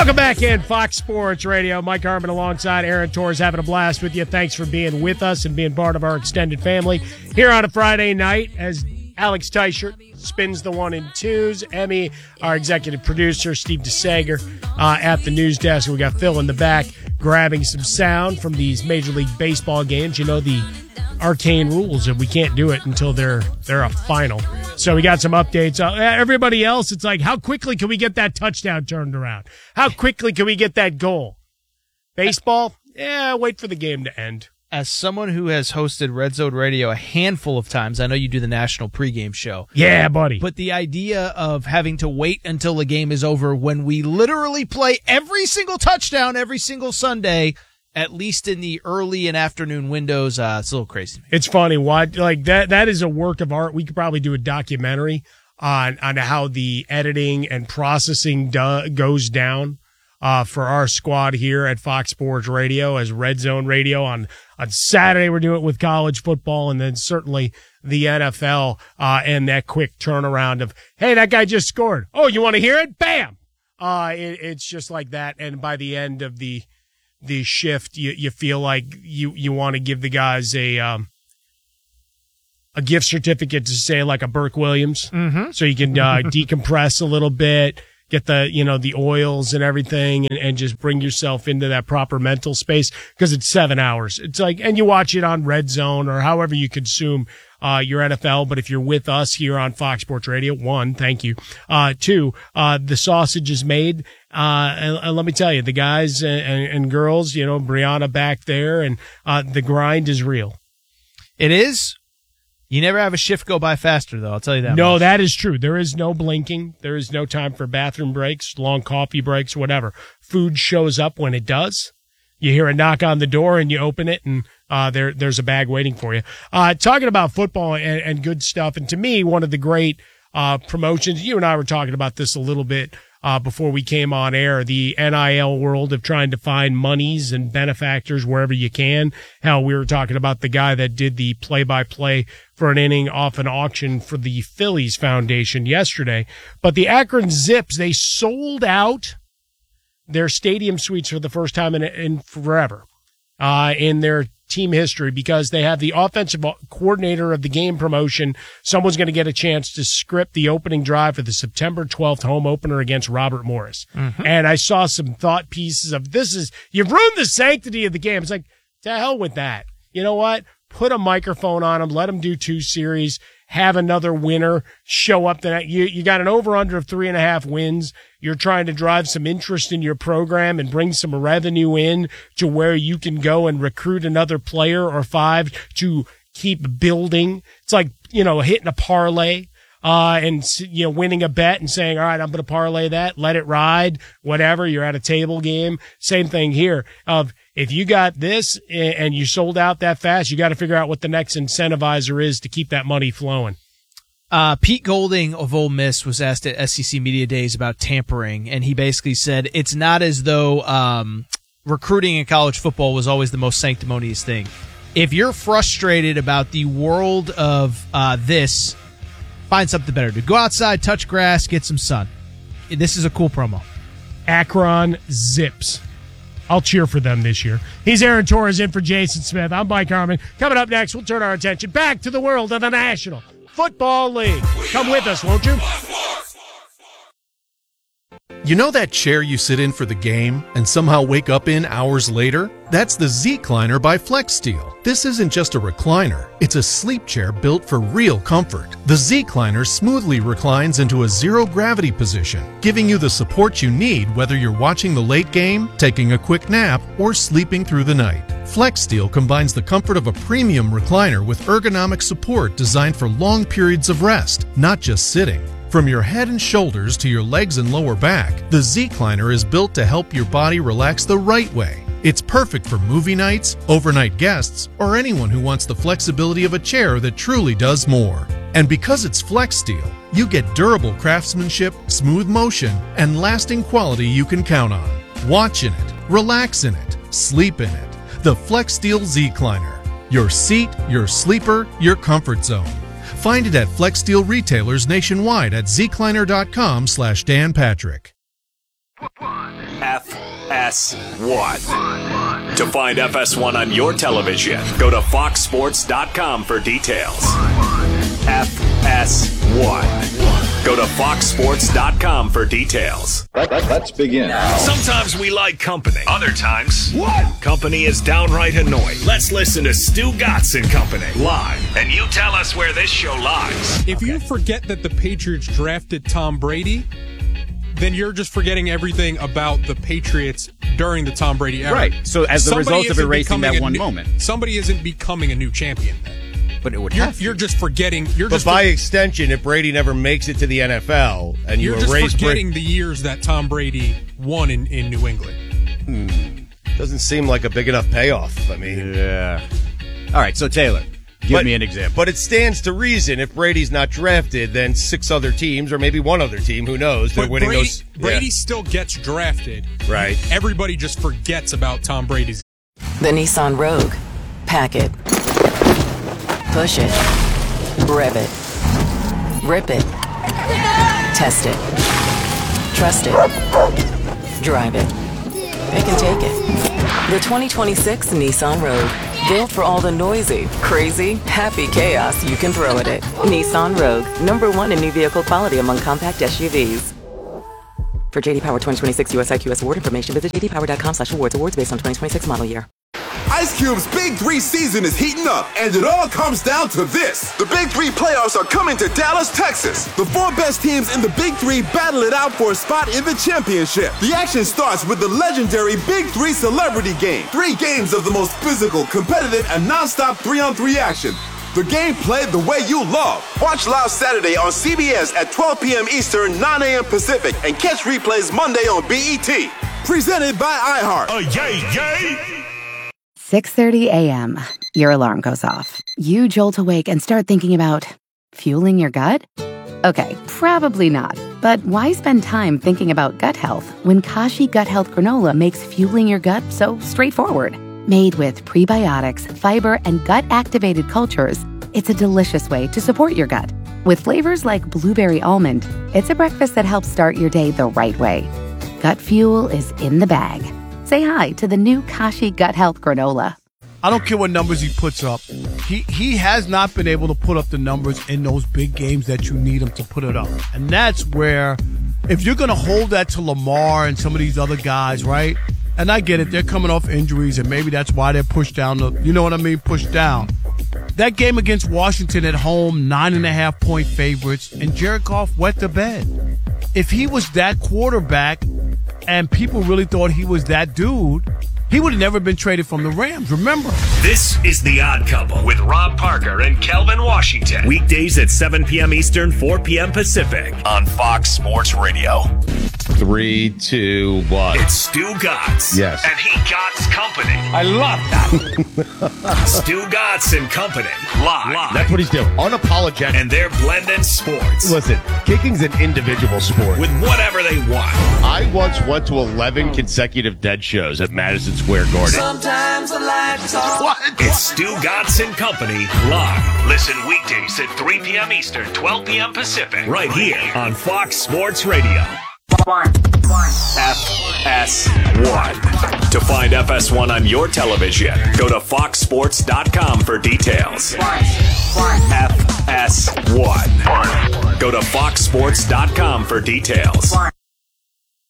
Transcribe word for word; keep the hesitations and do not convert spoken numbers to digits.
Welcome back in Fox Sports Radio. Mike Harmon alongside Aaron Torres, having a blast with you. Thanks for being with us and being part of our extended family here on a Friday night as Alex Teichert spins the one and twos. Emmy, our executive producer, Steve DeSager uh, at the news desk. We got Phil in the back grabbing some sound from these Major League Baseball games. You know, the arcane rules that we can't do it until they're they're a final. So we got some updates. Uh, everybody else, it's like, how quickly can we get that touchdown turned around? How quickly can we get that goal? Baseball, yeah, wait for the game to end. As someone who has hosted Red Zone Radio a handful of times, I know you do the national pregame show. Yeah, buddy. But the idea of having to wait until the game is over when we literally play every single touchdown every single Sunday, at least in the early and afternoon windows, uh, it's a little crazy. It's funny. What like that? That is a work of art. We could probably do a documentary on on how the editing and processing do, goes down uh, for our squad here at Fox Sports Radio as Red Zone Radio. On on Saturday, we're doing it with college football, and then certainly the N F L uh, and that quick turnaround of, hey, that guy just scored. Oh, you want to hear it? Bam! Uh, it, it's just like that. And by the end of the the shift, you, you feel like you, you want to give the guys a, um, a gift certificate to say like a Burke Williams. Mm-hmm. So you can, uh, decompress a little bit, get the, you know, the oils and everything and, and just bring yourself into that proper mental space because it's seven hours. It's like, and you watch it on Red Zone or however you consume, uh, your N F L. But if you're with us here on Fox Sports Radio, one, thank you. Uh, two, uh, the sausage is made. Uh, and, and let me tell you, the guys and, and, and girls, you know, Brianna back there and, uh, the grind is real. It is. You never have a shift go by faster, though. I'll tell you that. No, much. that is true. There is no blinking. There is no time for bathroom breaks, long coffee breaks, whatever. Food shows up when it does. You hear a knock on the door and you open it and, uh, there, there's a bag waiting for you. Uh, talking about football and, and good stuff. And to me, one of the great, uh, promotions, you and I were talking about this a little bit, uh, before we came on air, the N I L world of trying to find monies and benefactors wherever you can. Hell, we were talking about the guy that did the play-by-play for an inning off an auction for the Phillies Foundation yesterday. But the Akron Zips, they sold out their stadium suites for the first time in, in forever, uh, in their team history because they have the offensive coordinator of the game promotion. Someone's going to get a chance to script the opening drive for the September twelfth home opener against Robert Morris. Mm-hmm. And I saw some thought pieces of this is, you've ruined the sanctity of the game. It's like, to hell with that. You know what? Put a microphone on them. Let them do two series. Have another winner show up. The you you got an over under of three and a half wins. You're trying to drive some interest in your program and bring some revenue in to where you can go and recruit another player or five to keep building. It's like, you know, hitting a parlay, uh, and, you know, winning a bet and saying, all right, I'm going to parlay that, let it ride, whatever. You're at a table game. Same thing here of, if you got this and you sold out that fast, you got to figure out what the next incentivizer is to keep that money flowing. Uh, Pete Golding of Ole Miss was asked at S E C Media Days about tampering, and he basically said it's not as though um, recruiting in college football was always the most sanctimonious thing. If you're frustrated about the world of uh, this, find something better to do. Go outside, touch grass, get some sun. This is a cool promo. Akron Zips. I'll cheer for them this year. He's Aaron Torres in for Jason Smith. I'm Mike Harmon. Coming up next, we'll turn our attention back to the world of the National Football League. Come with us, won't you? You know that chair you sit in for the game and somehow wake up in hours later? That's the Z-Cliner by FlexSteel. This isn't just a recliner. It's a sleep chair built for real comfort. The Z-Cliner smoothly reclines into a zero-gravity position, giving you the support you need whether you're watching the late game, taking a quick nap, or sleeping through the night. FlexSteel combines the comfort of a premium recliner with ergonomic support designed for long periods of rest, not just sitting. From your head and shoulders to your legs and lower back, the Z-Cliner is built to help your body relax the right way. It's perfect for movie nights, overnight guests, or anyone who wants the flexibility of a chair that truly does more. And because it's FlexSteel, you get durable craftsmanship, smooth motion, and lasting quality you can count on. Watch in it, relax in it, sleep in it. The FlexSteel Z-Cliner. Your seat, your sleeper, your comfort zone. Find it at FlexSteel retailers nationwide at zcliner dot com slash Dan Patrick. S one. To find F S one on your television, go to fox sports dot com for details. F S one. Go to fox sports dot com for details. Let, let, let's begin. Sometimes we like company. Other times, what? Company is downright annoying. Let's listen to Stu Gatz and Company live, and you tell us where this show lies. If you forget that the Patriots drafted Tom Brady, then you're just forgetting everything about the Patriots during the Tom Brady era. Right. So as the Somebody result of isn't erasing that becoming a one new- moment. Somebody isn't becoming a new champion then. But it would You're, have to. you're just forgetting. You're But just by for- extension, if Brady never makes it to the N F L and you you're just erase forgetting Brady, the years that Tom Brady won in, in New England. doesn't seem like a big enough payoff. I mean, Yeah. All right, so Taylor, give but- me an example. But it stands to reason if Brady's not drafted, then six other teams, or maybe one other team, who knows, they're But winning Brady, those. yeah. Brady still gets drafted. Right. Everybody just forgets about Tom Brady's. The Nissan Rogue. Pack it. Push it. Rev it. Rip it. Test it. Trust it. Drive it. Pick and take it. The twenty twenty-six Nissan Rogue. Built for all the noisy, crazy, happy chaos you can throw at it. Nissan Rogue. Number one in new vehicle quality among compact S U Vs. For J D Power twenty twenty-six U S I Q S award information, visit j d power dot com slash awards. Awards based on twenty twenty-six model year. Ice Cube's Big Three season is heating up, and it all comes down to this. The Big Three playoffs are coming to Dallas, Texas. The four best teams in the Big Three battle it out for a spot in the championship. The action starts with the legendary Big Three Celebrity Game. Three games of the most physical, competitive, and non-stop three-on-three action. The game played the way you love. Watch live Saturday on C B S at twelve p.m. Eastern, nine a.m. Pacific, and catch replays Monday on B E T. Presented by iHeart. Oh, yay, yay! six thirty a.m. Your alarm goes off. You jolt awake and start thinking about fueling your gut? Okay, probably not. But why spend time thinking about gut health when Kashi Gut Health Granola makes fueling your gut so straightforward? Made with prebiotics, fiber, and gut-activated cultures, it's a delicious way to support your gut. With flavors like blueberry almond, it's a breakfast that helps start your day the right way. Gut fuel is in the bag. Say hi to the new Kashi Gut Health Granola. I don't care what numbers he puts up. He he has not been able to put up the numbers in those big games that you need him to put it up. And that's where, if you're going to hold that to Lamar and some of these other guys, right? And I get it, they're coming off injuries, and maybe that's why they're pushed down. The, you know what I mean? Pushed down. That game against Washington at home, nine and a half point favorites, and Jared Goff wet the bed. If he was that quarterback and people really thought he was that dude, he would have never been traded from the Rams, remember? This is The Odd Couple with Rob Parker and Kelvin Washington. Weekdays at seven p.m. Eastern, four p.m. Pacific on Fox Sports Radio. Three, two, one. It's Stu Gatz. Yes. And he Gatz Company. I love that. Stu Gatz and Company. Live. Live. That's what he's doing. Unapologetic. And they're blending sports. Listen, kicking's an individual sport. With whatever they want. I once went to eleven consecutive dead shows at Madison Square Garden. Sometimes I like to talk. What? It's Stu Gatz and Company live. Listen weekdays at three p.m. Eastern, twelve p.m. Pacific. Right here on Fox Sports Radio. One. F S one. To find F S one on your television, go to fox sports dot com for details. F S one. Go to fox sports dot com for details.